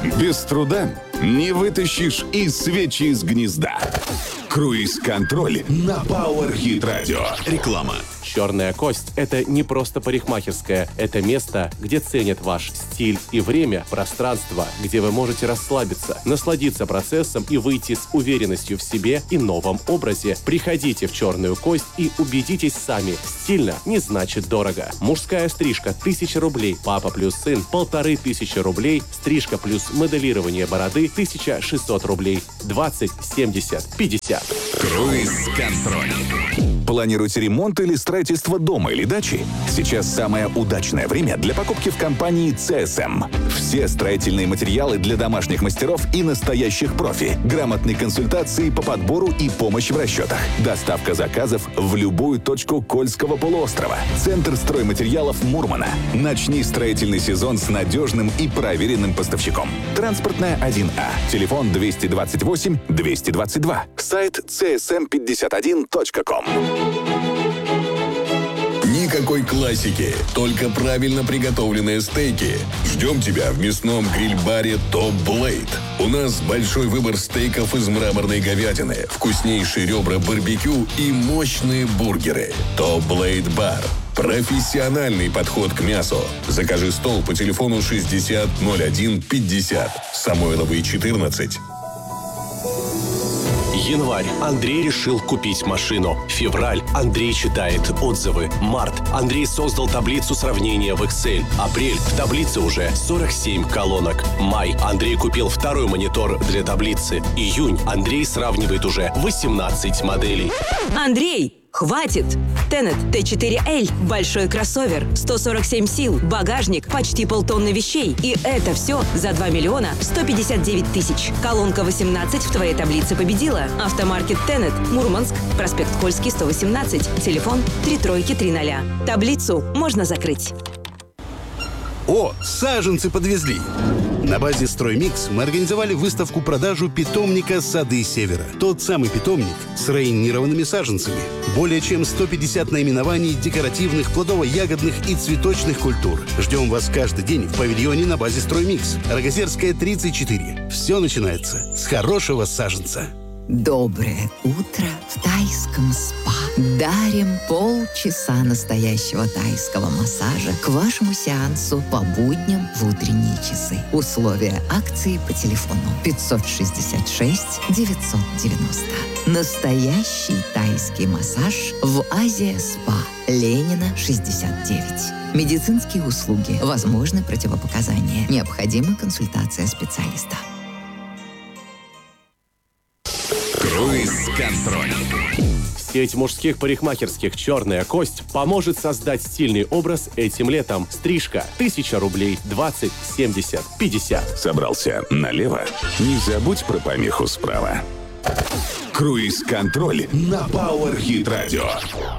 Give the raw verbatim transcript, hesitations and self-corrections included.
Без труда не вытащишь и свечи из гнезда. Круиз-контроль на Power Hit Radio. Реклама. «Черная кость» — это не просто парикмахерская. Это место, где ценят ваш стиль и время, пространство, где вы можете расслабиться, насладиться процессом и выйти с уверенностью в себе и новом образе. Приходите в «Черную кость» и убедитесь сами. Стильно не значит дорого. Мужская стрижка — тысяча рублей. Папа плюс сын — полторы тысячи рублей. Стрижка плюс моделирование бороды — тысяча шестьсот рублей. двадцать, семьдесят, пятьдесят. Круиз-контроль. Планируете ремонт или строительство дома или дачи? Сейчас самое удачное время для покупки в компании си эс эм. Все строительные материалы для домашних мастеров и настоящих профи. Грамотные консультации по подбору и помощь в расчетах. Доставка заказов в любую точку Кольского полуострова. Центр стройматериалов Мурмана. Начни строительный сезон с надежным и проверенным поставщиком. Транспортная один А. Телефон двести двадцать восемь двести двадцать два. Сайт си эс эм пятьдесят один точка ком. Никакой классики, только правильно приготовленные стейки. Ждем тебя в мясном гриль-баре Top Blade. У нас большой выбор стейков из мраморной говядины, вкуснейшие ребра барбекю и мощные бургеры. Top Blade Bar. Профессиональный подход к мясу. Закажи стол по телефону шестьдесят ноль один пятьдесят. Самойловой четырнадцать. Январь. Андрей решил купить машину. Февраль. Андрей читает отзывы. Март. Андрей создал таблицу сравнения в Excel. Апрель. В таблице уже сорок семь колонок. Май. Андрей купил второй монитор для таблицы. Июнь. Андрей сравнивает уже восемнадцать моделей. Андрей! Хватит! Тенет Т четыре Л. Большой кроссовер. сто сорок семь сил. Багажник. Почти полтонны вещей. И это все за два миллиона сто пятьдесят девять тысяч. Колонка восемнадцать в твоей таблице победила. Автомаркет Тенет. Мурманск. Проспект Кольский, сто восемнадцать. Телефон три тройки три ноля. Таблицу можно закрыть. О, саженцы подвезли! На базе «Строймикс» мы организовали выставку-продажу питомника «Сады Севера». Тот самый питомник с районированными саженцами. Более чем сто пятьдесят наименований декоративных, плодово-ягодных и цветочных культур. Ждем вас каждый день в павильоне на базе «Строймикс». Рогозерская, тридцать четыре. Все начинается с хорошего саженца. Доброе утро в тайском спа. Дарим полчаса настоящего тайского массажа к вашему сеансу по будням в утренние часы. Условия акции по телефону пятьсот шестьдесят шесть девятьсот девяносто. Настоящий тайский массаж в Азия Спа. Ленина, шестьдесят девять. Медицинские услуги. Возможны противопоказания. Необходима консультация специалиста. Круиз-контроль. Сеть мужских парикмахерских «Черная кость» поможет создать стильный образ этим летом. Стрижка – тысяча рублей. двадцать, семьдесят, пятьдесят. Собрался налево? Не забудь про помеху справа. Круиз-контроль на Power Hit Radio.